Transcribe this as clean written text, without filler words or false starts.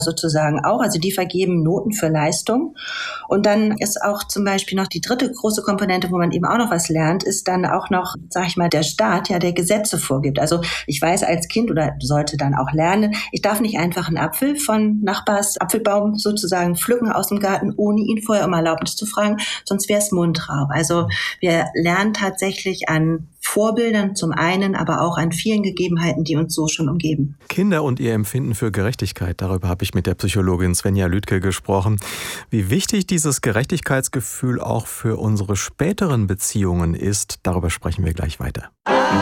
sozusagen auch. Also die vergeben Noten für Leistung. Und dann ist auch zum Beispiel noch die dritte große Komponente, wo man eben auch noch was lernt, ist dann auch noch, sag ich mal, der Staat, ja, der Gesetze vorgibt. Also ich weiß als Kind oder sollte dann auch lernen, ich darf nicht einfach einen Apfel von Nachbars Apfelbaum sozusagen pflücken aus dem Garten, ohne ihn vorher um Erlaubnis zu fragen, sonst wäre es Mundraub. Also wir lernen tatsächlich an Vorbildern zum einen, aber auch an vielen Gegebenheiten, die uns so schon umgeben. Kinder und ihr Empfinden für Gerechtigkeit, darüber habe ich mit der Psychologin Svenja Lüdke gesprochen. Wie wichtig dieses Gerechtigkeitsgefühl auch für unsere späteren Beziehungen ist, darüber sprechen wir gleich weiter.